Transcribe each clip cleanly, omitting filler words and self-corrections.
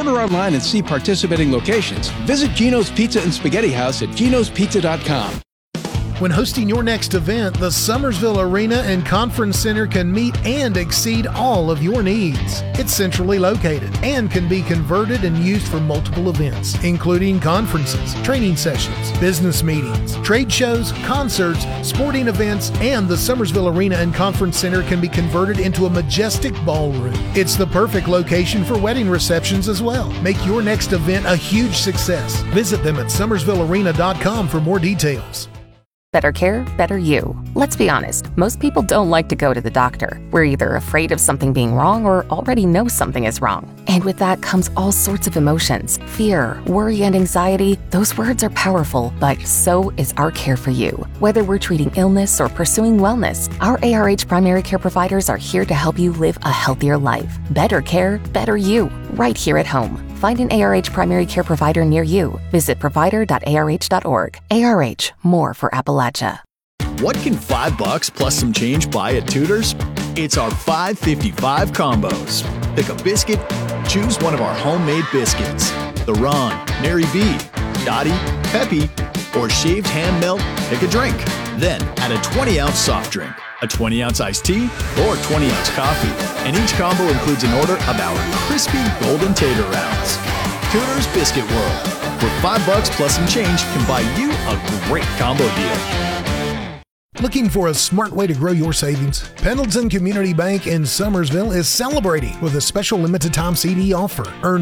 order online and see participating locations, visit Gino's Pizza and Spaghetti House at ginospizza.com. When hosting your next event, the Summersville Arena and Conference Center can meet and exceed all of your needs. It's centrally located and can be converted and used for multiple events, including conferences, training sessions, business meetings, trade shows, concerts, sporting events, and the Summersville Arena and Conference Center can be converted into a majestic ballroom. It's the perfect location for wedding receptions as well. Make your next event a huge success. Visit them at summersvillearena.com for more details. Better care, better you. Let's be honest, most people don't like to go to the doctor. We're either afraid of something being wrong or already know something is wrong. And with that comes all sorts of emotions. Fear, worry, and anxiety. Those words are powerful, but so is our care for you. Whether we're treating illness or pursuing wellness, our ARH primary care providers are here to help you live a healthier life. Better care, better you. Right here at home. Find an ARH primary care provider near you. Visit provider.arh.org. ARH, more for Appalachia. What can $5 plus some change buy at Tudor's? It's our $5.55 combos. Pick a biscuit, choose one of our homemade biscuits. The Ron, Mary B, Dottie, Peppy, or shaved ham melt, pick a drink. Then add a 20-ounce soft drink, a 20-ounce iced tea, or 20-ounce coffee. And each combo includes an order of our crispy golden tater rounds. Tudor's Biscuit World, where $5 plus some change can buy you a great combo deal. Looking for a smart way to grow your savings? Pendleton Community Bank in Summersville is celebrating with a special limited time CD offer. Earn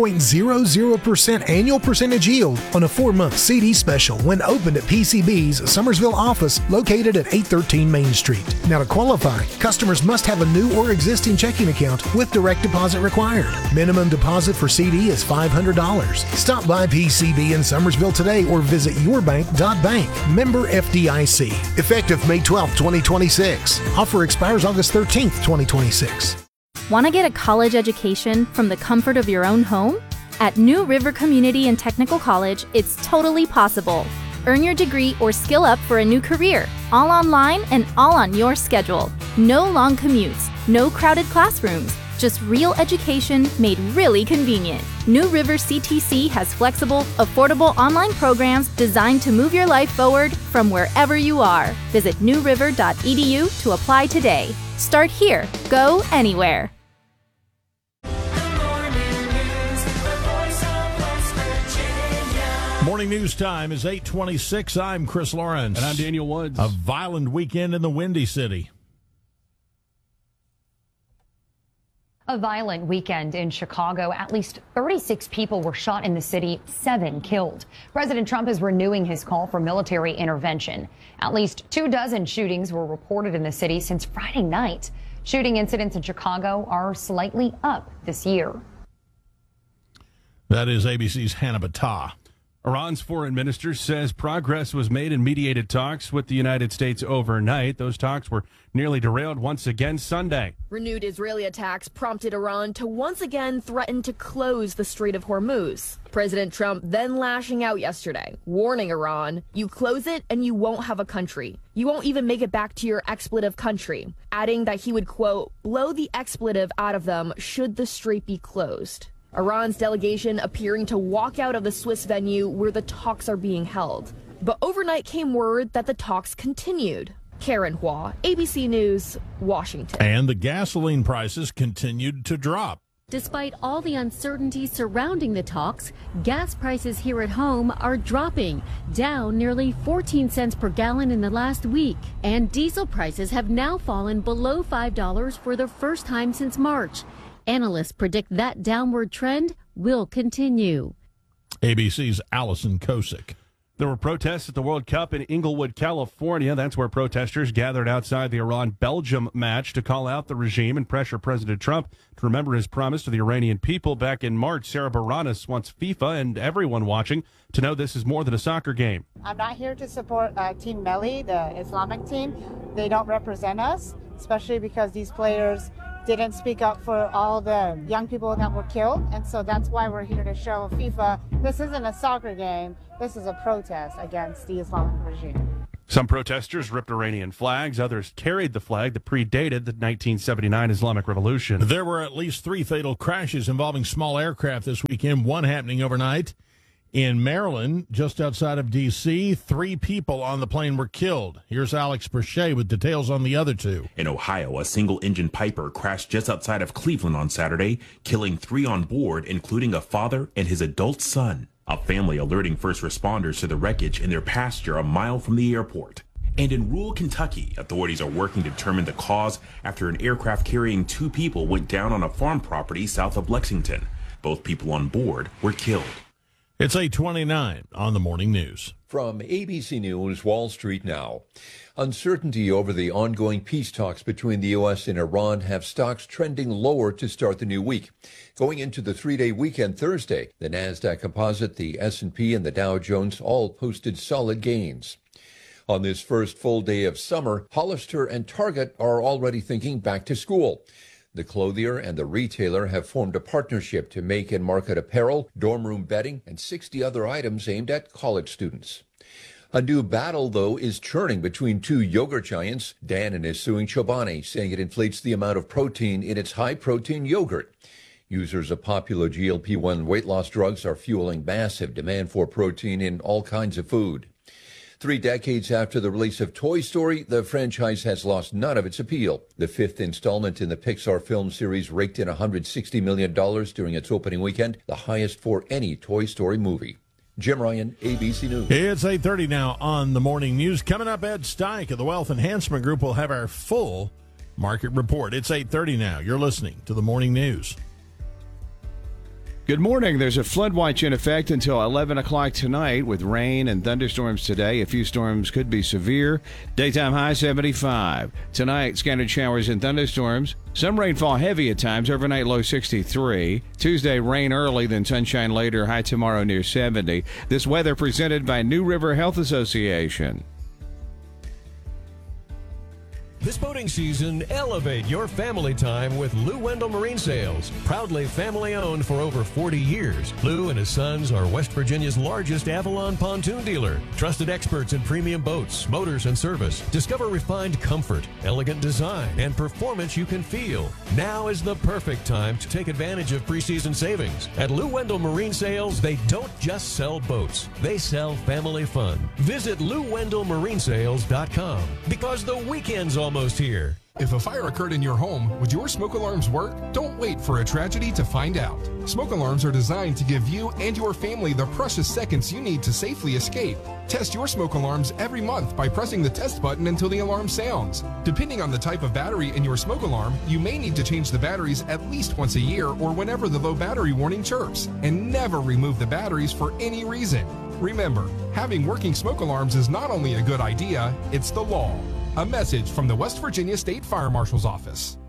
4.00% annual percentage yield on a 4-month CD special when opened at PCB's Summersville office located at 813 Main Street. Now to qualify, customers must have a new or existing checking account with direct deposit required. Minimum deposit for CD is $500. Stop by PCB in Summersville today or visit yourbank.bank. Member FDIC. Effective May 12, 2026. Offer expires August 13, 2026. Want to get a college education from the comfort of your own home? At New River Community and Technical College, it's totally possible. Earn your degree or skill up for a new career, all online and all on your schedule. No long commutes, no crowded classrooms, just real education made really convenient. New River CTC has flexible, affordable online programs designed to move your life forward from wherever you are. Visit newriver.edu to apply today. Start here. Go anywhere. Morning news time is 8:26. I'm Chris Lawrence. And I'm Daniel Woods. A violent weekend in the Windy City. A violent weekend in Chicago. At least 36 people were shot in the city, 7 killed. President Trump is renewing his call for military intervention. At least 24 shootings were reported in the city since Friday night. Shooting incidents in Chicago are slightly up this year. That is ABC's Hannah Battah. Iran's foreign minister says progress was made in mediated talks with the United States overnight. Those talks were nearly derailed once again Sunday. Renewed Israeli attacks prompted Iran to once again threaten to close the Strait of Hormuz. President Trump then lashing out yesterday, warning Iran, you close it and you won't have a country. You won't even make it back to your expletive country, adding that he would, quote, blow the expletive out of them should the strait be closed. Iran's delegation appearing to walk out of the Swiss venue where the talks are being held. But overnight came word that the talks continued. Karen Hua, ABC News, Washington. And the gasoline prices continued to drop. Despite all the uncertainty surrounding the talks, gas prices here at home are dropping, down nearly 14 cents per gallon in the last week. And diesel prices have now fallen below $5 for the first time since March. Analysts predict that downward trend will continue. ABC's Allison Kosick. There were protests at the World Cup in Inglewood, California. That's where protesters gathered outside the Iran-Belgium match to call out the regime and pressure President Trump to remember his promise to the Iranian people back in March. Sarah Baranis wants FIFA and everyone watching to know this is more than a soccer game. I'm not here to support Team Melli, the Islamic team. They don't represent us, especially because these players didn't speak up for all the young people that were killed. And so that's why we're here to show FIFA this isn't a soccer game. This is a protest against the Islamic regime. Some protesters ripped Iranian flags. Others carried the flag that predated the 1979 Islamic Revolution. There were at least 3 fatal crashes involving small aircraft this weekend, one happening overnight in Maryland, just outside of D.C. 3 people on the plane were killed. Here's Alex Perche with details on the other 2. In Ohio, a single-engine Piper crashed just outside of Cleveland on Saturday, killing 3 on board, including a father and his adult son. A family alerting first responders to the wreckage in their pasture a mile from the airport. And in rural Kentucky, authorities are working to determine the cause after an aircraft carrying 2 people went down on a farm property south of Lexington. Both people on board were killed. It's 8:29 on the Morning News. From ABC News, Wall Street now. Uncertainty over the ongoing peace talks between the U.S. and Iran have stocks trending lower to start the new week. Going into the 3-day weekend Thursday, the NASDAQ Composite, the S&P, and the Dow Jones all posted solid gains. On this first full day of summer, Hollister and Target are already thinking back to school. The clothier and the retailer have formed a partnership to make and market apparel, dorm room bedding, and 60 other items aimed at college students. A new battle, though, is churning between 2 yogurt giants. Dannon is suing Chobani, saying it inflates the amount of protein in its high-protein yogurt. Users of popular GLP-1 weight loss drugs are fueling massive demand for protein in all kinds of food. 3 decades after the release of Toy Story, the franchise has lost none of its appeal. The 5th installment in the Pixar film series raked in $160 million during its opening weekend, the highest for any Toy Story movie. Jim Ryan, ABC News. It's 8:30 now on the Morning News. Coming up, Ed Steik of the Wealth Enhancement Group will have our full market report. It's 8:30 now. You're listening to the Morning News. Good morning. There's a flood watch in effect until 11 o'clock tonight with rain and thunderstorms today. A few storms could be severe. Daytime high 75. Tonight, scattered showers and thunderstorms. Some rainfall heavy at times. Overnight low 63. Tuesday, rain early, then sunshine later. High tomorrow near 70. This weather presented by New River Health Association. This boating season, elevate your family time with Lou Wendell Marine Sales. Proudly family-owned for over 40 years, Lou and his sons are West Virginia's largest Avalon pontoon dealer. Trusted experts in premium boats, motors, and service. Discover refined comfort, elegant design, and performance you can feel. Now is the perfect time to take advantage of preseason savings. At Lou Wendell Marine Sales, they don't just sell boats. They sell family fun. Visit LouWendellMarineSales.com because the weekend's almost here. If a fire occurred in your home, would your smoke alarms work? Don't wait for a tragedy to find out. Smoke alarms are designed to give you and your family the precious seconds you need to safely escape. Test your smoke alarms every month by pressing the test button until the alarm sounds. Depending on the type of battery in your smoke alarm, you may need to change the batteries at least once a year or whenever the low battery warning chirps. And never remove the batteries for any reason. Remember, having working smoke alarms is not only a good idea, it's the law. A message from the West Virginia State Fire Marshal's Office.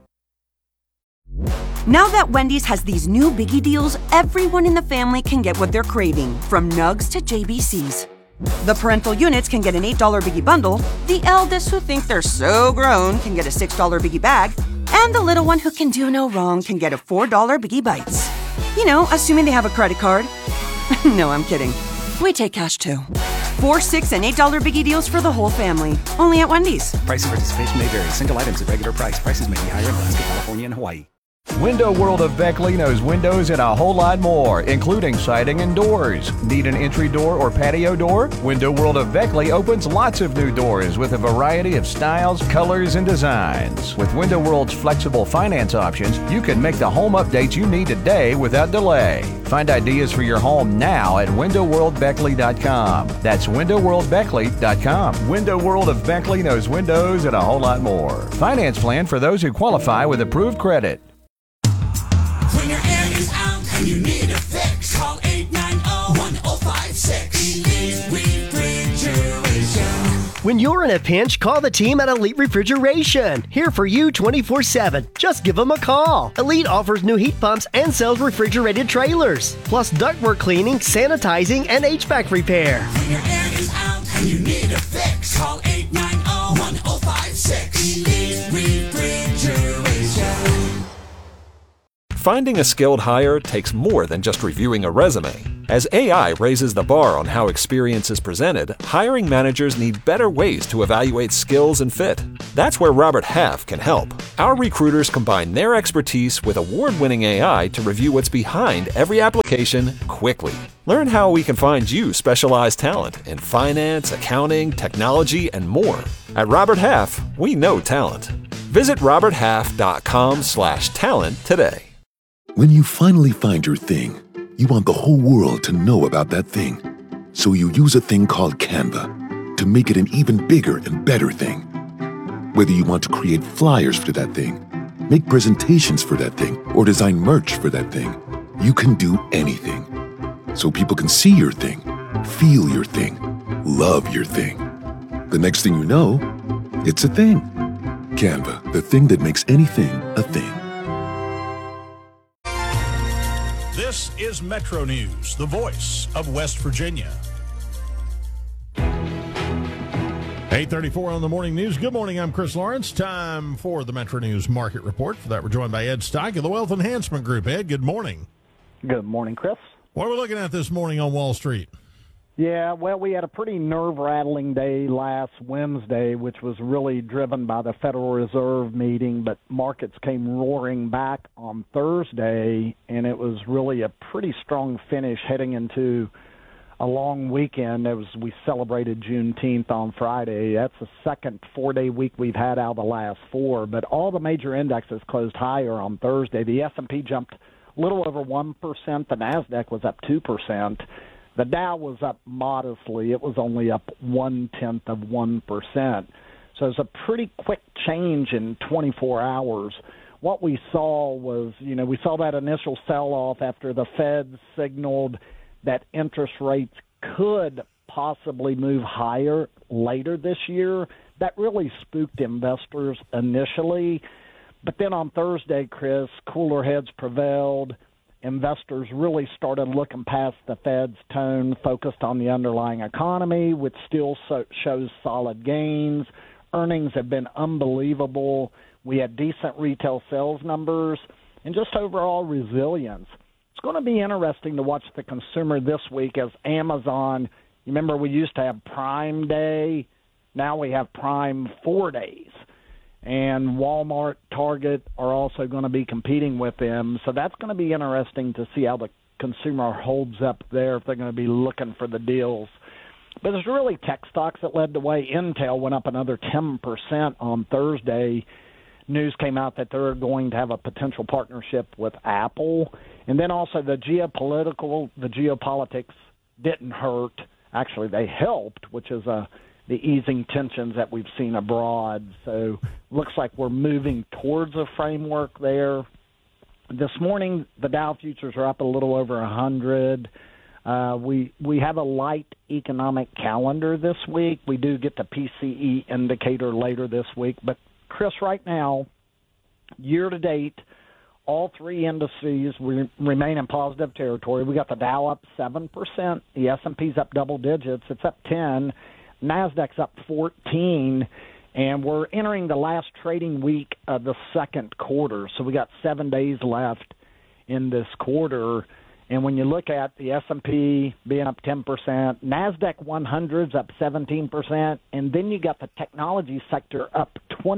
Now that Wendy's has these new biggie deals, everyone in the family can get what they're craving, from nugs to JBCs. The parental units can get an $8 biggie bundle, the eldest who think they're so grown can get a $6 biggie bag, and the little one who can do no wrong can get a $4 biggie bites. You know, assuming they have a credit card. No, I'm kidding. We take cash too. 4, 6, and $8 biggie deals for the whole family. Only at Wendy's. Price and participation may vary. Single items at regular price. Prices may be higher in Alaska, California, and Hawaii. Window World of Beckley knows windows and a whole lot more, including siding and doors. Need an entry door or patio door? Window World of Beckley opens lots of new doors with a variety of styles, colors, and designs. With Window World's flexible finance options, you can make the home updates you need today without delay. Find ideas for your home now at windowworldbeckley.com. That's windowworldbeckley.com. Window World of Beckley knows windows and a whole lot more. Finance plan for those who qualify with approved credit. When your air is out and you need a fix, call 890-1056. Elite Refrigeration. When you're in a pinch, call the team at Elite Refrigeration. Here for you 24/7. Just give them a call. Elite offers new heat pumps and sells refrigerated trailers, plus ductwork cleaning, sanitizing, and HVAC repair. When your air is out and you need a fix, call 890-1056. Elite Refrigeration. finding a skilled hire takes more than just reviewing a resume. As AI raises the bar on how experience is presented, hiring managers need better ways to evaluate skills and fit. That's where Robert Half can help. Our recruiters combine their expertise with award-winning AI to review what's behind every application quickly. Learn how we can find you specialized talent in finance, accounting, technology, and more. At Robert Half, we know talent. Visit roberthalf.com/talent today. When you finally find your thing, you want the whole world to know about that thing. So you use a thing called Canva to make it an even bigger and better thing. Whether you want to create flyers for that thing, make presentations for that thing, or design merch for that thing, you can do anything. So people can see your thing, feel your thing, love your thing. The next thing you know, it's a thing. Canva, the thing that makes anything a thing. This is Metro News, the voice of West Virginia. 8:34 on the morning news. Good morning, I'm Chris Lawrence. Time for the Metro News Market Report. For that, we're joined by Ed Stock of the Wealth Enhancement Group. Ed, good morning. Good morning, Chris. What are we looking at this morning on Wall Street? Yeah, well, we had a pretty nerve-rattling day last Wednesday, which was really driven by the Federal Reserve meeting, but markets came roaring back on Thursday, and it was really a pretty strong finish heading into a long weekend. We celebrated Juneteenth on Friday. That's the second four-day week we've had out of the last four, but all the major indexes closed higher on Thursday. The S&P jumped a little over 1%. The NASDAQ was up 2%. The Dow was up modestly. It was only up 0.1%. So it's a pretty quick change in 24 hours. What we saw was, we saw that initial sell-off after the Fed signaled that interest rates could possibly move higher later this year. That really spooked investors initially. But then on Thursday, Chris, cooler heads prevailed. Investors really started looking past the Fed's tone, focused on the underlying economy, which still shows solid gains. Earnings have been unbelievable. We had decent retail sales numbers and just overall resilience. It's going to be interesting to watch the consumer this week as Amazon, you remember we used to have Prime Day, now we have Prime 4 days. And Walmart, Target are also going to be competing with them. So that's going to be interesting to see how the consumer holds up there, if they're going to be looking for the deals. But it's really tech stocks that led the way. Intel went up another 10% on Thursday. News came out that they're going to have a potential partnership with Apple. And then also the geopolitics didn't hurt. Actually, they helped, which is the easing tensions that we've seen abroad. So looks like we're moving towards a framework there. This morning, the Dow futures are up a little over 100. We have a light economic calendar this week. We do get the PCE indicator later this week. But, Chris, right now, year-to-date, all three indices remain in positive territory. We got the Dow up 7%. The S&P's up double digits. It's up 10. NASDAQ's up 14, and we're entering the last trading week of the second quarter. So we got 7 days left in this quarter. And when you look at the S&P being up 10%, NASDAQ 100's up 17%, and then you got the technology sector up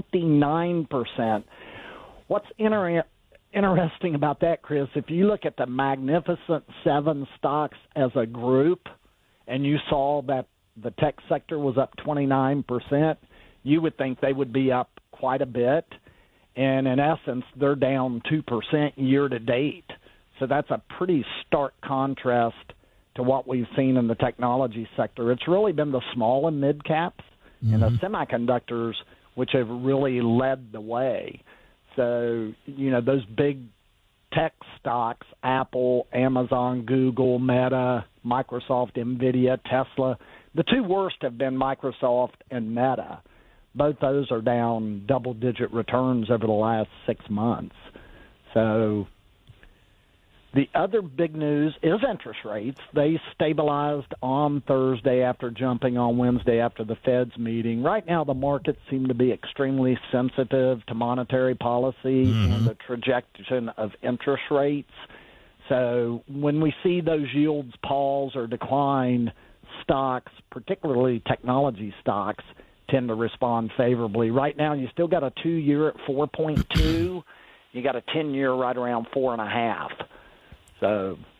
29%. What's interesting about that, Chris, if you look at the Magnificent Seven stocks as a group, and you saw that the tech sector was up 29%, you would think they would be up quite a bit. And in essence, they're down 2% year to date. So that's a pretty stark contrast to what we've seen in the technology sector. It's really been the small and mid caps and the semiconductors which have really led the way. So, those big tech stocks, Apple, Amazon, Google, Meta, Microsoft, NVIDIA, Tesla, the two worst have been Microsoft and Meta. Both those are down double-digit returns over the last 6 months. So The other big news is interest rates. They stabilized on Thursday after jumping on Wednesday after the Fed's meeting. Right now, the markets seem to be extremely sensitive to monetary policy and the trajectory of interest rates. So when we see those yields pause or decline, stocks, particularly technology stocks, tend to respond favorably. Right now, you still got a 2-year at 4.2. You got a 10-year right around 4.5. So